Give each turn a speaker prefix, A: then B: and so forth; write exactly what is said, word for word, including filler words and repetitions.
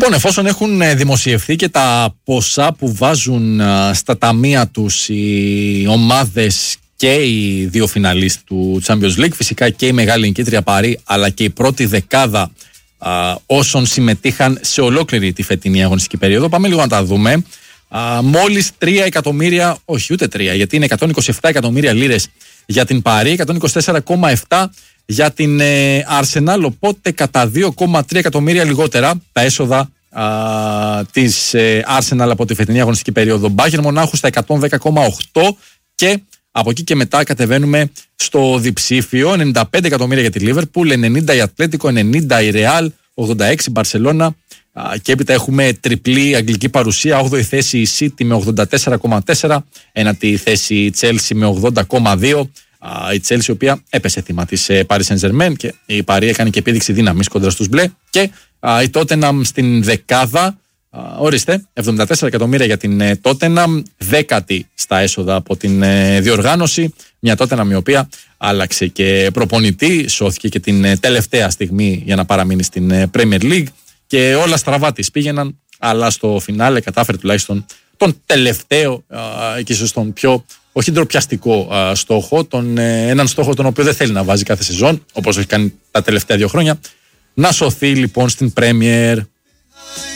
A: Λοιπόν, εφόσον έχουν δημοσιευθεί και τα ποσά που βάζουν στα ταμεία τους οι ομάδες και οι δύο φιναλίστ του Champions League, φυσικά και η μεγάλη νικήτρια Παρί, αλλά και η πρώτη δεκάδα α, όσων συμμετείχαν σε ολόκληρη τη φετινή αγωνιστική περίοδο, πάμε λίγο να τα δούμε. Α, μόλις τρία εκατομμύρια, όχι ούτε τρία, γιατί είναι εκατόν είκοσι επτά εκατομμύρια λίρες για την Παρί, εκατόν είκοσι τέσσερα κόμμα επτά για την ε, Arsenal, οπότε κατά δύο κόμμα τρία εκατομμύρια λιγότερα τα έσοδα α, της ε, Arsenal από τη φετινή αγωνιστική περίοδο. Bayern Μονάχου στα εκατόν δέκα κόμμα οκτώ και από εκεί και μετά κατεβαίνουμε στο διψήφιο. ενενήντα πέντε εκατομμύρια για τη Liverpool, ενενήντα η Ατλέτικο, ενενήντα η Real, ογδόντα έξι η Barcelona και έπειτα έχουμε τριπλή αγγλική παρουσία. όγδοη θέση η City με ογδόντα τέσσερα κόμμα τέσσερα, ένατη θέση η Chelsea με ογδόντα κόμμα δύο. Η Chelsea η οποία έπεσε θύμα της Paris Saint-Germain και η Paris έκανε και επίδειξη δύναμης κοντρα στους μπλε. Και η Tottenham στην δεκάδα, ορίστε, εβδομήντα τέσσερα εκατομμύρια για την Tottenham, δέκατη στα έσοδα από την διοργάνωση. Μια Tottenham η οποία άλλαξε και προπονητή, σώθηκε και την τελευταία στιγμή για να παραμείνει στην Premier League και όλα στραβά της πήγαιναν, αλλά στο φινάλε κατάφερε τουλάχιστον τον τελευταίο και ίσως τον πιο όχι ντροπιαστικό α, στόχο, τον, ε, έναν στόχο τον οποίο δεν θέλει να βάζει κάθε σεζόν, όπως έχει κάνει τα τελευταία δύο χρόνια, να σωθεί λοιπόν στην Premier.